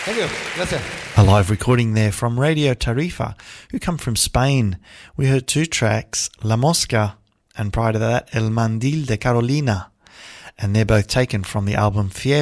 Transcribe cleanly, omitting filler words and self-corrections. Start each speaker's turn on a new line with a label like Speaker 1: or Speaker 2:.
Speaker 1: Thank you. Gracias.
Speaker 2: A live recording there from Radio Tarifa, who come from Spain. We heard two tracks, La Mosca, and prior to that, El Mandil de Carolina. And they're both taken from the album Fiebre.